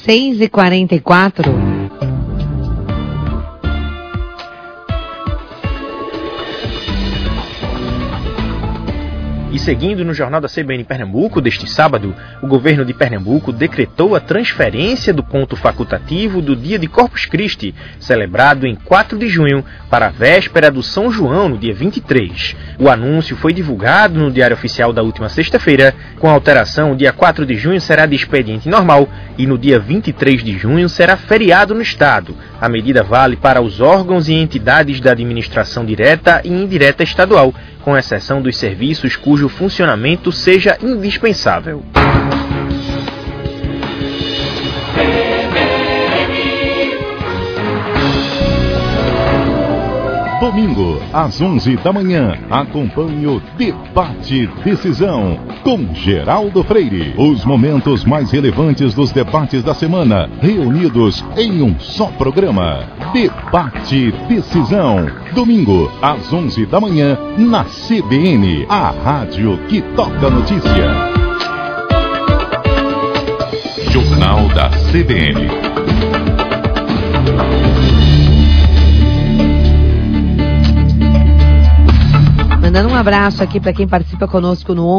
6h44. E seguindo no Jornal da CBN Pernambuco deste sábado, o governo de Pernambuco decretou a transferência do ponto facultativo do dia de Corpus Christi, celebrado em 4 de junho, para a véspera do São João, no dia 23. O anúncio foi divulgado no Diário Oficial da última sexta-feira. Com a alteração, o dia 4 de junho será de expediente normal e no dia 23 de junho será feriado no Estado. A medida vale para os órgãos e entidades da administração direta e indireta estadual, com exceção dos serviços cujo funcionamento seja indispensável. Domingo, às 11 da manhã, acompanhe o Debate Decisão, com Geraldo Freire. Os momentos mais relevantes dos debates da semana, reunidos em um só programa. Debate Decisão. Domingo, às 11 da manhã, na CBN, a rádio que toca notícia. Jornal da CBN. Mandando um abraço aqui para quem participa conosco no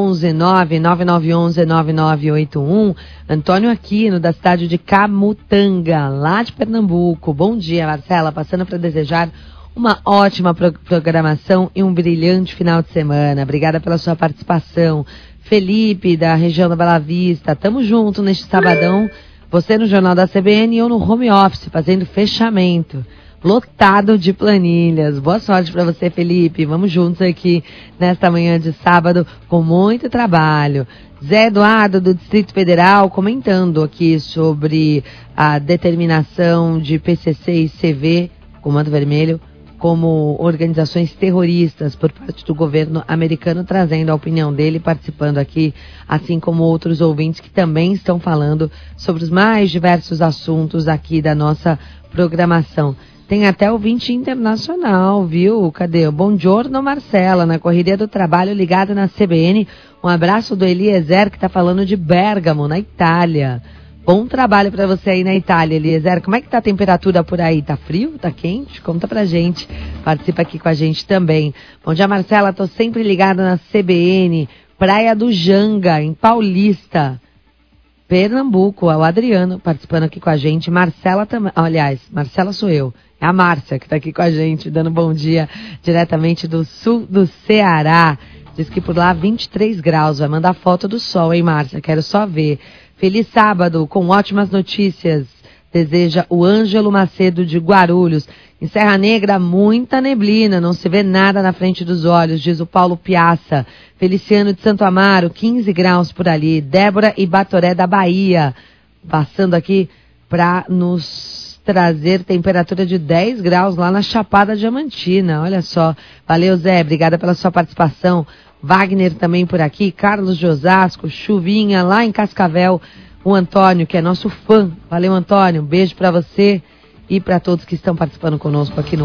11999119981, Antônio Aquino, da cidade de Camutanga, lá de Pernambuco. Bom dia, Marcela, passando para desejar uma ótima programação e um brilhante final de semana. Obrigada pela sua participação. Felipe, da região da Bela Vista, tamo junto neste sabadão, você no Jornal da CBN e eu no home office, fazendo fechamento. Lotado de planilhas. Boa sorte para você, Felipe. Vamos juntos aqui nesta manhã de sábado com muito trabalho. Zé Eduardo, do Distrito Federal, comentando aqui sobre a determinação de PCC e CV, Comando Vermelho, como organizações terroristas por parte do governo americano, trazendo a opinião dele, participando aqui, assim como outros ouvintes que também estão falando sobre os mais diversos assuntos aqui da nossa programação. Tem até ouvinte internacional, viu? Cadê? O Bom Giorno, Marcela, na Correria do Trabalho, ligado na CBN. Um abraço do Eliezer, que está falando de Bérgamo, na Itália. Bom trabalho para você aí na Itália, Eliezer. Como é que tá a temperatura por aí? Tá frio? Tá quente? Conta pra gente. Participa aqui com a gente também. Bom dia, Marcela. Tô sempre ligada na CBN. Praia do Janga, em Paulista, Pernambuco. O Adriano participando aqui com a gente. Marcela também. Aliás, Marcela sou eu. É a Márcia que está aqui com a gente, dando bom dia diretamente do sul do Ceará. Diz que por lá 23 graus. Vai mandar foto do sol, hein, Márcia? Quero só ver. Feliz sábado, com ótimas notícias. Deseja o Ângelo Macedo de Guarulhos. Em Serra Negra, muita neblina, não se vê nada na frente dos olhos, diz o Paulo Piaça. Feliciano de Santo Amaro, 15 graus por ali. Débora e Batoré da Bahia, passando aqui para nos trazer temperatura de 10 graus lá na Chapada Diamantina. Olha só. Valeu, Zé. Obrigada pela sua participação. Wagner também por aqui. Carlos de Osasco. Chuvinha lá em Cascavel. O Antônio, que é nosso fã. Valeu, Antônio. Um beijo para você e para todos que estão participando conosco aqui no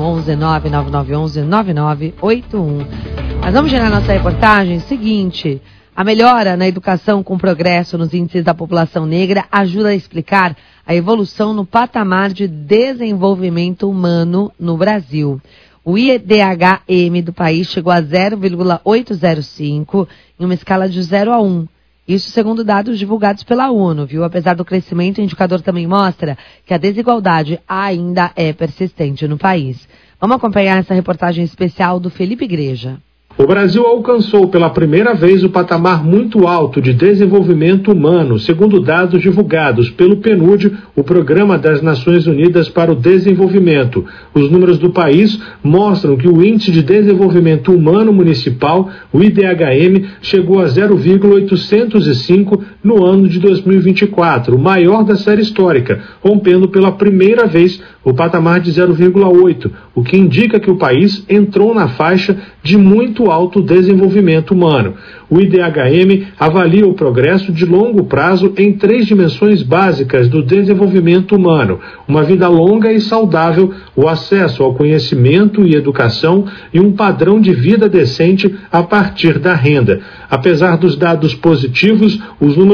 11999119981. Mas vamos gerar nossa reportagem. Seguinte. A melhora na educação com progresso nos índices da população negra ajuda a explicar a evolução no patamar de desenvolvimento humano no Brasil. O IDHM do país chegou a 0,805 em uma escala de 0 a 1. Isso segundo dados divulgados pela ONU, viu? Apesar do crescimento, o indicador também mostra que a desigualdade ainda é persistente no país. Vamos acompanhar essa reportagem especial do Felipe Igreja. O Brasil alcançou pela primeira vez o patamar muito alto de desenvolvimento humano, segundo dados divulgados pelo PNUD, o Programa das Nações Unidas para o Desenvolvimento. Os números do país mostram que o Índice de Desenvolvimento Humano Municipal, o IDHM, chegou a 0,805 no ano de 2024, o maior da série histórica, rompendo pela primeira vez o patamar de 0,8, o que indica que o país entrou na faixa de muito alto desenvolvimento humano. O IDHM avalia o progresso de longo prazo em 3 dimensões básicas do desenvolvimento humano: uma vida longa e saudável, o acesso ao conhecimento e educação e um padrão de vida decente a partir da renda. Apesar dos dados positivos, os números